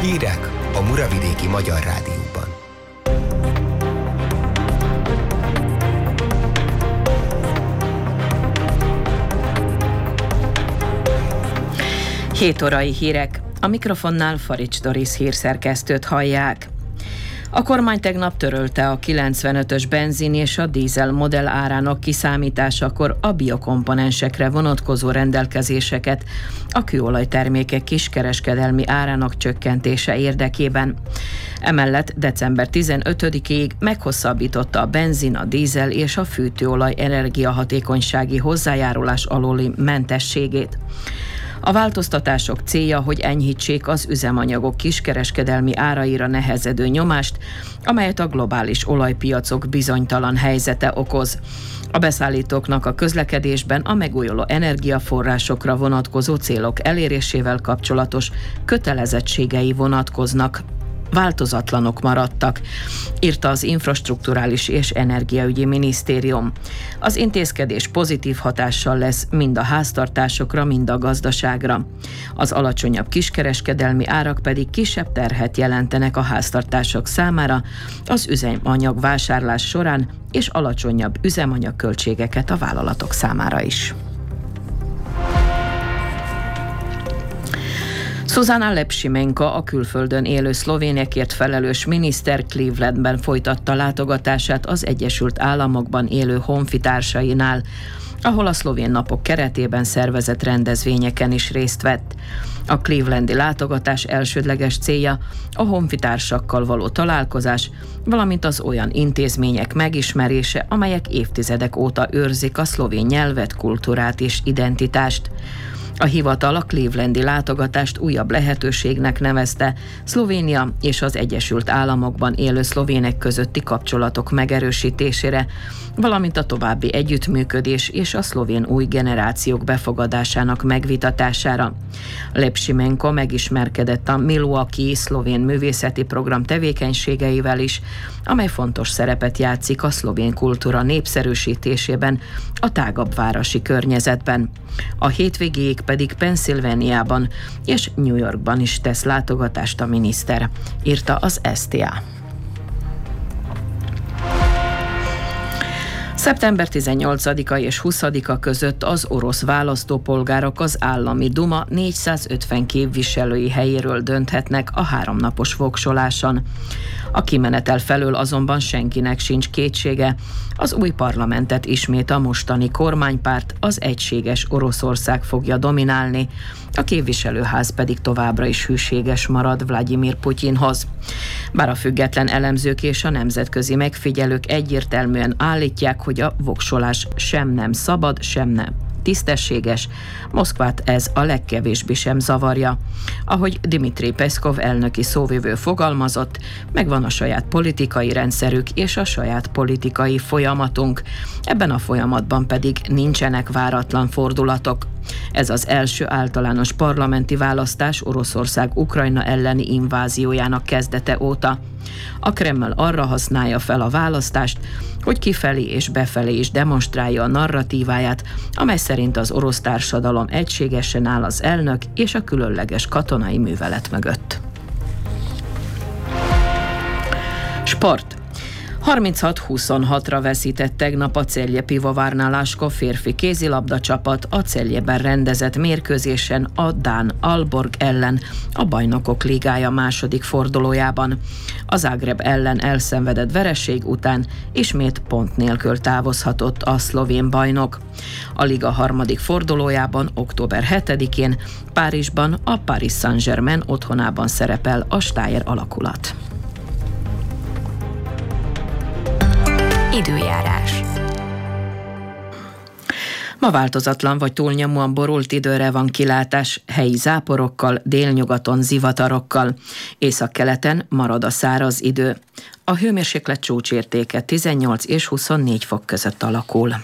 Hírek a Muravidéki Magyar Rádióban. Hét órai hírek. A mikrofonnál Farics Doris hírszerkesztőt hallják. A kormány tegnap törölte a 95-ös benzin és a dízel modell árának kiszámításakor a biokomponensekre vonatkozó rendelkezéseket a kőolajtermékek kiskereskedelmi árának csökkentése érdekében. Emellett december 15-ig meghosszabbította a benzin, a dízel és a fűtőolaj energiahatékonysági hozzájárulás alóli mentességét. A változtatások célja, hogy enyhítsék az üzemanyagok kiskereskedelmi áraira nehezedő nyomást, amelyet a globális olajpiacok bizonytalan helyzete okoz. A beszállítóknak a közlekedésben a megújuló energiaforrásokra vonatkozó célok elérésével kapcsolatos kötelezettségei változatlanok maradtak, írta az Infrastrukturális és Energiaügyi Minisztérium. Az intézkedés pozitív hatással lesz mind a háztartásokra, mind a gazdaságra. Az alacsonyabb kiskereskedelmi árak pedig kisebb terhet jelentenek a háztartások számára az üzemanyag vásárlás során, és alacsonyabb üzemanyagköltségeket a vállalatok számára is. Zuzana Lepsimenko, a külföldön élő szlovénekért felelős miniszter Clevelandben folytatta látogatását az Egyesült Államokban élő honfitársainál, ahol a szlovén napok keretében szervezett rendezvényeken is részt vett. A clevelandi látogatás elsődleges célja a honfitársakkal való találkozás, valamint az olyan intézmények megismerése, amelyek évtizedek óta őrzik a szlovén nyelvet, kultúrát és identitást. A hivatal a clevelandi látogatást újabb lehetőségnek nevezte Szlovénia és az Egyesült Államokban élő szlovének közötti kapcsolatok megerősítésére, valamint a további együttműködés és a szlovén új generációk befogadásának megvitatására. Lepsimenko megismerkedett a Milwaukee szlovén művészeti program tevékenységeivel is, amely fontos szerepet játszik a szlovén kultúra népszerűsítésében a tágabb városi környezetben. A hétvégéig pedig Pennsylvaniában és New Yorkban is tesz látogatást a miniszter, írta az STA. Szeptember 18-a és 20-a között az orosz választópolgárok az állami duma 450 képviselői helyéről dönthetnek a 3 napos voksoláson. A kimenetel felől azonban senkinek sincs kétsége. Az új parlamentet ismét a mostani kormánypárt, az Egységes Oroszország fogja dominálni, a képviselőház pedig továbbra is hűséges marad Vladimir Putyinhoz. Bár a független elemzők és a nemzetközi megfigyelők egyértelműen állítják, hogy a voksolás sem nem szabad, sem nem tisztességes, Moszkvát ez a legkevésbé sem zavarja. Ahogy Dmitri Peszkov elnöki szóvivő fogalmazott, megvan a saját politikai rendszerük és a saját politikai folyamatunk. Ebben a folyamatban pedig nincsenek váratlan fordulatok. Ez az első általános parlamenti választás Oroszország Ukrajna elleni inváziójának kezdete óta. A Kreml arra használja fel a választást, hogy kifelé és befelé is demonstrálja a narratíváját, amely szerint az orosz társadalom egységesen áll az elnök és a különleges katonai művelet mögött. Sport. 36-26-ra veszített tegnap a Celje Pivovarna Laskó férfi kézilabda csapat a Celjeben rendezett mérkőzésen a dán Aalborg ellen a Bajnokok Ligája második fordulójában. A Zágráb ellen elszenvedett vereség után ismét pont nélkül távozhatott a szlovén bajnok. A liga harmadik fordulójában október 7-én Párizsban a Paris Saint-Germain otthonában szerepel a Steyr alakulat. Időjárás. Ma változatlan vagy túlnyomóan borult időre van kilátás, helyi záporokkal, délnyugaton zivatarokkal. Északkeleten marad a száraz idő. A hőmérséklet csúcsértéke 18 és 24 fok között alakul.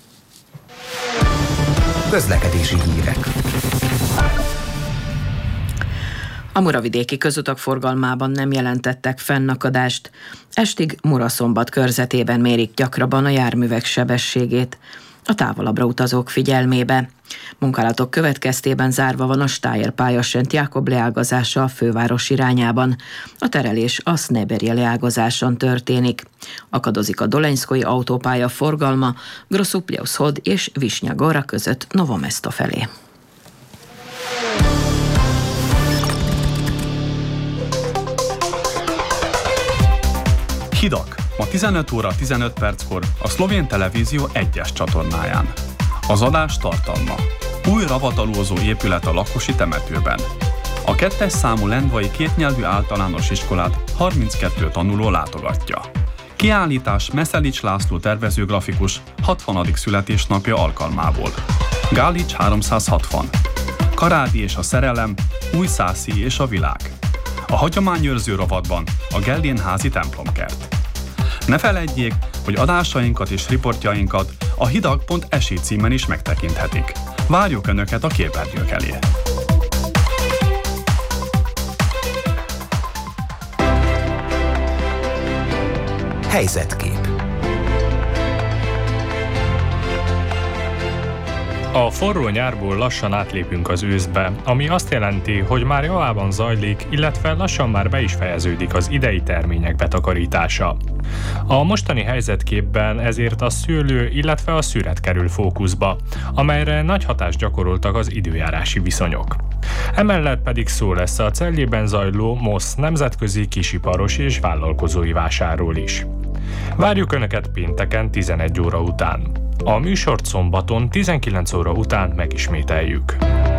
Közlekedési hírek. A muravidéki közutak forgalmában nem jelentettek fennakadást. Estig Muraszombat körzetében mérik gyakrabban a járművek sebességét. a távolabbra utazók figyelmébe. Munkálatok következtében zárva van a Steyr pályasent Jákob leágazása a főváros irányában. A terelés a Sneberje leágazáson történik. Akadozik a Dolenszkoi autópálya forgalma Grosupljev-Shod és Visnya Gora között Novomesto felé. Hidak. Ma 15 óra 15 perckor a szlovén televízió 1-es csatornáján. Az adás tartalma. Új ravatalózó épület a lakosi temetőben. A 2-es számú lendvai kétnyelvű általános iskolát 32 tanuló látogatja. Kiállítás Meszelics László tervezőgrafikus 60. születésnapja alkalmából. Gálics 360. Karádi és a szerelem, Újszászi és a világ. A hagyományőrző rovatban a Gellénházi templomkert. Ne feledjék, hogy adásainkat és riportjainkat a hidak.si címen is megtekinthetik. Várjuk Önöket a képernyők elé! Helyzetkép. A forró nyárból lassan átlépünk az őszbe, ami azt jelenti, hogy már javában zajlik, illetve lassan már be is fejeződik az idei termények betakarítása. A mostani helyzetképben ezért a szőlő, illetve a szüret kerül fókuszba, amelyre nagy hatást gyakoroltak az időjárási viszonyok. Emellett pedig szó lesz a Celljében zajló MOSZ nemzetközi kisiparos és vállalkozói vásáról is. Várjuk Önöket pénteken 11 óra után. A műsort szombaton 19 óra után megismételjük.